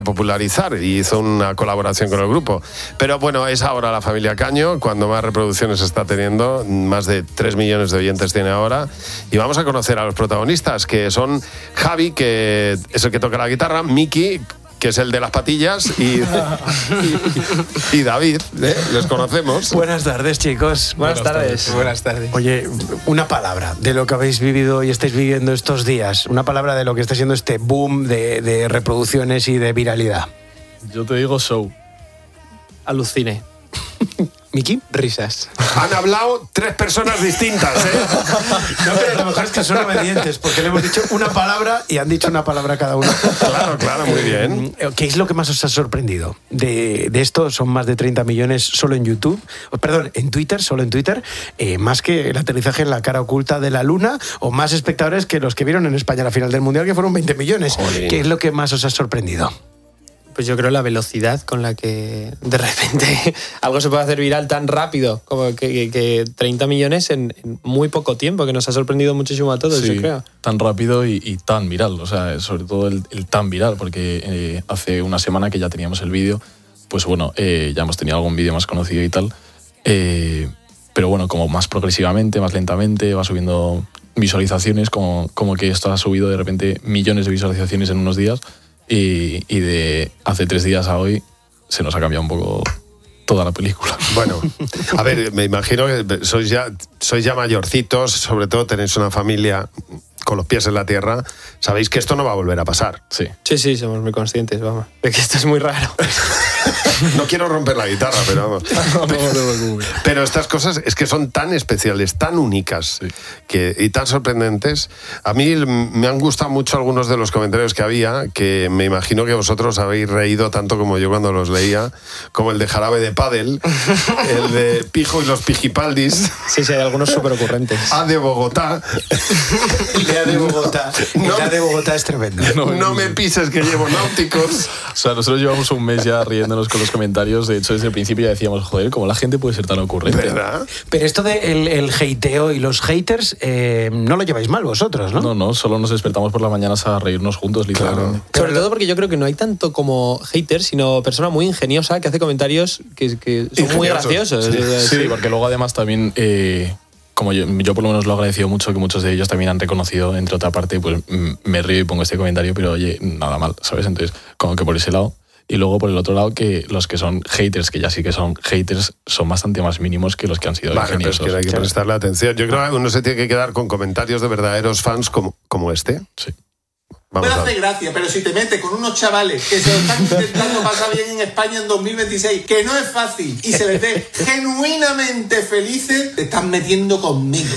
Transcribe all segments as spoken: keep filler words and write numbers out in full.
popularizar y hizo una colaboración con el grupo. Pero bueno, es ahora la familia Caño, cuando más reproducciones está teniendo, más de tres millones de oyentes tiene ahora. Y vamos a conocer a los protagonistas, que son Javi, que es el que toca la guitarra, Miki, que es el de las patillas, y, y, y David, ¿eh? Les conocemos. Buenas tardes, chicos. Buenas, Buenas tardes. tardes. Buenas tardes. Oye, una palabra de lo que habéis vivido y estáis viviendo estos días. Una palabra de lo que está siendo este boom de, de reproducciones y de viralidad. Yo te digo show. Alucine. ¿Miki? Risas. Han hablado tres personas distintas, ¿eh? No, pero lo mejor es que son obedientes, porque le hemos dicho una palabra y han dicho una palabra cada uno. Claro, claro, muy bien. ¿Qué es lo que más os ha sorprendido? De, de esto son más de treinta millones solo en YouTube, perdón, en Twitter, solo en Twitter, eh, más que el aterrizaje en la cara oculta de la Luna, o más espectadores que los que vieron en España la final del Mundial, que fueron veinte millones. Joder. ¿Qué es lo que más os ha sorprendido? Pues yo creo la velocidad con la que de repente algo se puede hacer viral tan rápido, como que, que, que treinta millones en, en muy poco tiempo, que nos ha sorprendido muchísimo a todos, sí, yo creo. Tan rápido y, y tan viral, o sea, sobre todo el, el tan viral, porque eh, hace una semana que ya teníamos el vídeo, pues bueno, eh, ya hemos tenido algún vídeo más conocido y tal, eh, pero bueno, como más progresivamente, más lentamente, va subiendo visualizaciones, como, como que esto ha subido de repente millones de visualizaciones en unos días. Y, y de hace tres días a hoy se nos ha cambiado un poco toda la película. Bueno, a ver, me imagino que sois ya, sois ya mayorcitos, sobre todo tenéis una familia con los pies en la tierra, sabéis que esto no va a volver a pasar. Sí, sí, sí, somos muy conscientes, vamos, de que esto es muy raro. No quiero romper la guitarra, pero vamos. Pero, pero estas cosas es que son tan especiales, tan únicas, sí, que, y tan sorprendentes. A mí me han gustado mucho algunos de los comentarios que había, que me imagino que vosotros habéis reído tanto como yo cuando los leía, como el de Jarabe de Pádel, el de Pijo y los Pijipaldis. Sí, sí, hay algunos súper ocurrentes. A de Bogotá. El de A de Bogotá. El no, de A de Bogotá es tremendo. No, no me pises que llevo náuticos. O sea, nosotros llevamos un mes ya riéndonos con los comentarios. De hecho, desde el principio ya decíamos, joder, ¿cómo la gente puede ser tan ocurrente? ¿Verdad? Pero esto del de el hateo y los haters, eh, no lo lleváis mal vosotros, ¿no? No, no, solo nos despertamos por las mañanas a reírnos juntos, literalmente. Claro. Sobre todo porque yo creo que no hay tanto como haters, sino persona muy ingeniosa que hace comentarios que, que son muy graciosos. Sí, sí, porque luego además también... Eh, como yo, yo por lo menos lo he agradecido mucho, que muchos de ellos también han reconocido, entre otra parte, pues me río y pongo este comentario, pero oye, nada mal, ¿sabes? Entonces, como que por ese lado. Y luego por el otro lado, que los que son haters, que ya sí que son haters, son bastante más mínimos que los que han sido vale, ingeniosos. Pero es que hay que prestarle atención. Yo creo que uno se tiene que quedar con comentarios de verdaderos fans como, como este. Sí. Puede hacer gracia, pero si te metes con unos chavales que se lo están intentando pasar bien en España en dos mil veintiséis, que no es fácil, y se les ve genuinamente felices, te están metiendo conmigo.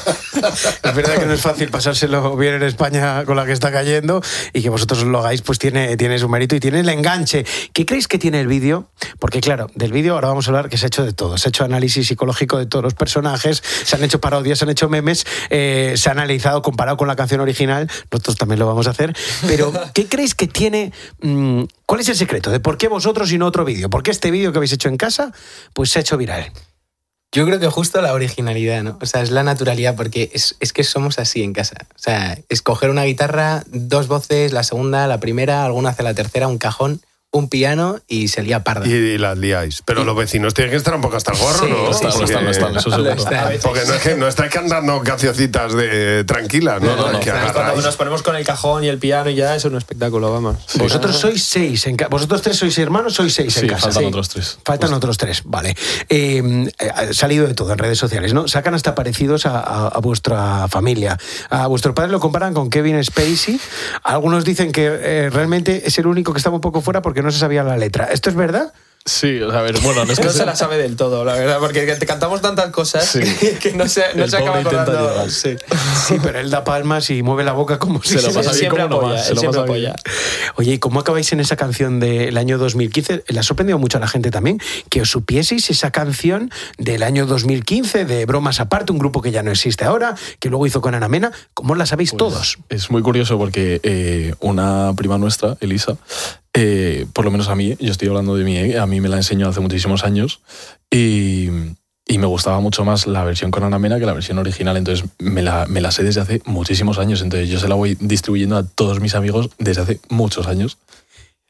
Es verdad que no es fácil pasárselo bien en España con la que está cayendo, y que vosotros lo hagáis, pues tiene, tiene su mérito y tiene el enganche. ¿Qué creéis que tiene el vídeo? Porque claro, del vídeo ahora vamos a hablar que se ha hecho de todo. Se ha hecho análisis psicológico de todos los personajes, se han hecho parodias, se han hecho memes, eh, se ha analizado, comparado con la canción original. Nosotros también lo vamos a hacer. Pero, ¿qué creéis que tiene? Mmm, ¿Cuál es el secreto de por qué vosotros y no otro vídeo? ¿Por qué este vídeo que habéis hecho en casa pues se ha hecho viral? Yo creo que justo la originalidad, ¿no? O sea, es la naturalidad, porque es, es que somos así en casa. O sea, escoger una guitarra, dos voces, la segunda, la primera, alguna hace la tercera, un cajón, un piano y se lía parda. Y, y las liáis. Pero sí, los vecinos tienen que estar un poco hasta el gorro, sí, ¿no? Sí, sí, están, están, eso seguro. Está, porque no es que no estáis cantando cancioncitas de tranquilas, ¿no? No, no, no, que no. Cuando nos ponemos con el cajón y el piano y ya es un espectáculo, vamos. Sí. Vosotros sois seis, en ca- vosotros tres sois hermanos, sois seis sí, en casa. Faltan sí, otros tres. Faltan Justo. otros tres, vale. Eh, ha salido de todo en redes sociales, ¿no? Sacan hasta parecidos a, a, a vuestra familia. A vuestro padre lo comparan con Kevin Spacey. Algunos dicen que eh, realmente es el único que estaba un poco fuera porque no se sabía la letra. ¿Esto es verdad? Sí, a ver, bueno, no es que no se la sabe del todo, la verdad, porque te cantamos tantas cosas sí. que no se, no se acaba acordando. Sí. sí, pero él da palmas y mueve la boca como si se lo pasa bien, como apoya, nomás, se lo siempre pasa apoya. Oye, ¿y cómo acabáis en esa canción del año dos mil quince? Le ha sorprendido mucho a la gente también que os supieseis esa canción del año dos mil quince, de Bromas Aparte, un grupo que ya no existe ahora, que luego hizo con Ana Mena. ¿Cómo la sabéis pues todos? Es muy curioso porque eh, una prima nuestra, Elisa, Eh, por lo menos a mí, yo estoy hablando de mí, a mí me la enseñó hace muchísimos años y, y me gustaba mucho más la versión con Ana Mena que la versión original, entonces me la, me la sé desde hace muchísimos años, entonces yo se la voy distribuyendo a todos mis amigos desde hace muchos años.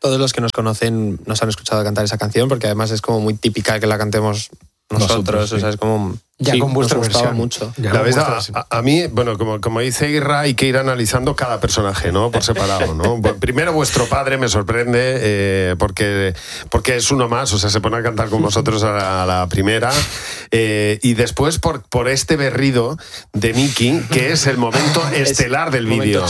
todos los que nos conocen nos han escuchado cantar esa canción, porque además es como muy típica que la cantemos nosotros, nosotros sí. O sea, es como... Ya sí, con vuestra nos gustaba versión. mucho. La verdad, a, a mí, bueno, como, como dice Irra, hay que ir analizando cada personaje, ¿no? Por separado, ¿no? Primero, vuestro padre me sorprende eh, porque, porque es uno más, o sea, se pone a cantar con vosotros a la, a la primera. Eh, y después por, por este berrido de Miki, que es el momento estelar del vídeo.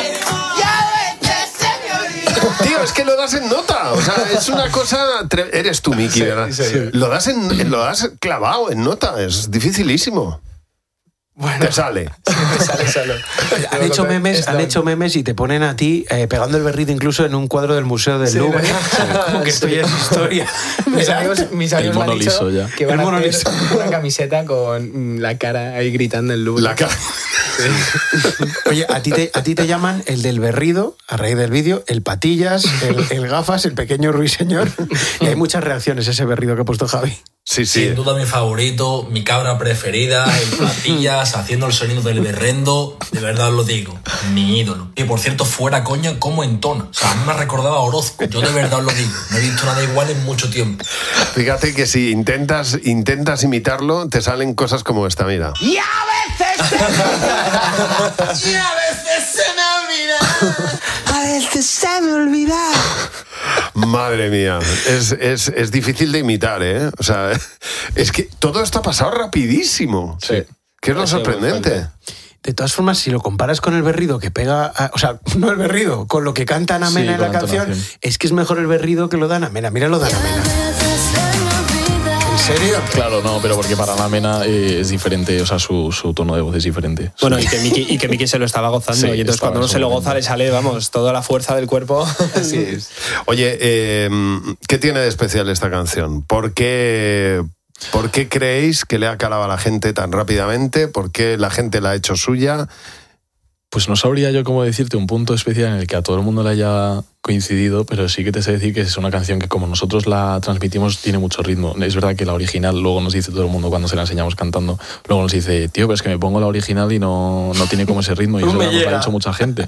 Tío, es que lo das en nota. O sea, es una cosa... Tre- Eres tú, Miki, ¿verdad? Sí, sí. Lo das en, lo das clavado en nota. Es dificilísimo. Bueno, te sale. Sí, te sale solo. Han hecho memes, han hecho memes y te ponen a ti eh, pegando el berrido incluso en un cuadro del Museo del sí, Louvre. Sí, como que esto ya es historia. Mis amigos, mis amigos me han dicho ya. que van a hacer una camiseta con la cara ahí gritando en Louvre. La cara. Sí. Oye, a ti, te, a ti te llaman el del berrido, a raíz del vídeo, el patillas, el, el gafas, el pequeño ruiseñor. Y hay muchas reacciones a ese berrido que ha puesto Javi. Sí, sí. Sin duda mi favorito, mi cabra preferida, el patillas, haciendo el sonido del berrendo, de verdad os lo digo, mi ídolo. Y por cierto, fuera coña, cómo entona. O sea, a mí me recordaba a Orozco, yo de verdad os lo digo, no he visto nada igual en mucho tiempo. Fíjate que si intentas, intentas imitarlo, te salen cosas como esta, mira. Y a veces se me... y a veces se me olvida. A veces se me olvida. Madre mía, es, es, es difícil de imitar, ¿eh? O sea, es que todo esto ha pasado rapidísimo. Sí. Que es lo sorprendente. De todas formas, si lo comparas con el berrido que pega, a, o sea, no el berrido, con lo que canta Ana Mena sí, en la canción, es que es mejor el berrido que lo de Ana Mena. Mira lo de Ana Mena. ¿En serio? Claro, no, pero porque para Ana Mena eh, es diferente, o sea, su, su tono de voz es diferente. Bueno, y que Miki, y que Miki se lo estaba gozando, sí, y entonces cuando uno se lo goza le sale, vamos, toda la fuerza del cuerpo. Así es. Oye, eh, ¿qué tiene de especial esta canción? ¿Por qué... ¿Por qué creéis que le ha calado a la gente tan rápidamente? ¿Por qué la gente la ha hecho suya? Pues no sabría yo cómo decirte un punto especial en el que a todo el mundo le haya coincidido, pero sí que te sé decir que es una canción que como nosotros la transmitimos tiene mucho ritmo. Es verdad que la original, luego nos dice todo el mundo cuando se la enseñamos cantando, luego nos dice, tío, pero es que me pongo la original y no, no tiene como ese ritmo, y eso nos lo ha dicho mucha gente.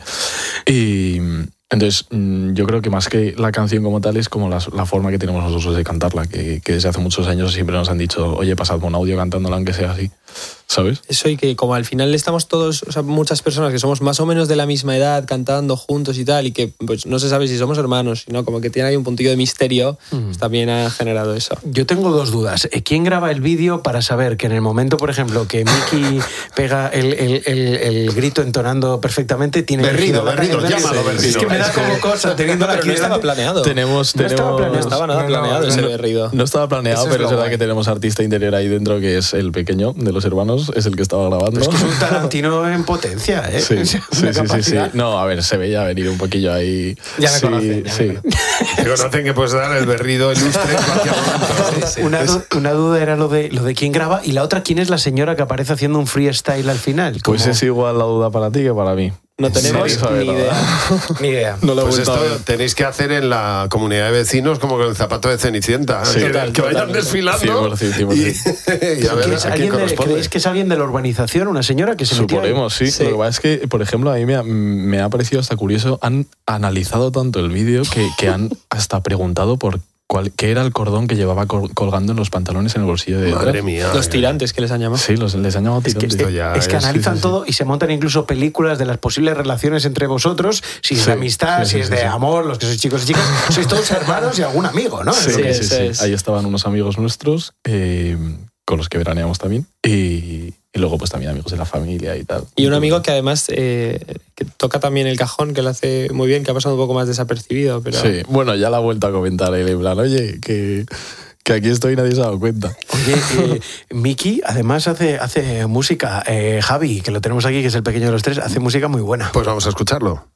Y... Entonces, yo creo que más que la canción como tal es como la, la forma que tenemos nosotros de cantarla, que, que desde hace muchos años siempre nos han dicho, oye, pasadme un audio cantándola aunque sea así, ¿sabes? Eso, y que como al final estamos todos, o sea, muchas personas que somos más o menos de la misma edad cantando juntos y tal, y que pues no se sabe si somos hermanos, sino como que tiene ahí un puntillo de misterio, mm. pues también ha generado eso. Yo tengo dos dudas. ¿Quién graba el vídeo para saber que en el momento, por ejemplo, que Miki pega el, el, el, el grito entonando perfectamente, tiene... Berrido, berrido, llámalo berrido. Es que me da como cosa, teniendo la Pero no estaba planeado. Tenemos, no tenemos, estaba planeado, no estaba nada no, planeado no, ese no, berrido. No estaba planeado, Eso pero es, es verdad guay. que tenemos artista interior ahí dentro que es el pequeño de los hermanos, es el que estaba grabando. Es que es un Tarantino en potencia, ¿eh? Sí, sí, sí, sí, sí. No, a ver, se veía venir un poquillo ahí. Ya me sí, conocen. Ya sí. me conocen. Te conocen que puedes dar el berrido ilustre en cualquier momento. Sí, sí. Una, du- una duda era lo de, lo de quién graba, y la otra, ¿quién es la señora que aparece haciendo un freestyle al final? Pues Como... es igual la duda para ti que para mí. No tenemos Sí, ni idea. Ni idea. No lo he Pues vuelto esto a ver. tenéis que hacer en la comunidad de vecinos como con el zapato de Cenicienta. Sí, que, total, que vayan total. desfilando cien por ciento, cien por ciento. y, y a ver ¿Que es a quién alguien de- corresponde. ¿Creéis que es alguien de la urbanización? ¿Una señora que se metió ahí? Suponemos, sí. Sí. Lo que pasa es que, por ejemplo, a mí me ha, me ha parecido hasta curioso, han analizado tanto el vídeo que, que han hasta preguntado por cuál, qué era el cordón que llevaba col- colgando en los pantalones en el bolsillo de detrás. Madre mía. Los tirantes que les han llamado. Sí, los, les han llamado Es que, tirantes. eh, ya es que es, analizan sí, sí, todo y se montan incluso películas de las posibles relaciones entre vosotros, si es Sí, de amistad, sí, si sí, es sí, de sí. amor, los que sois chicos y chicas, sois todos hermanos y algún amigo, ¿no? Sí, Sí, sí, eso sí. es. Ahí estaban unos amigos nuestros eh, con los que veraneamos también. Y, y luego pues también amigos de la familia y tal. Y un amigo que además eh, que toca también el cajón, que lo hace muy bien, que ha pasado un poco más desapercibido. Pero... Sí, bueno, ya la ha vuelto a comentar él en plan, oye, que, que aquí estoy y nadie se ha dado cuenta. Oye, eh, Miki además hace, hace música. Eh, Javi, que lo tenemos aquí, que es el pequeño de los tres, hace música muy buena. Pues vamos a escucharlo.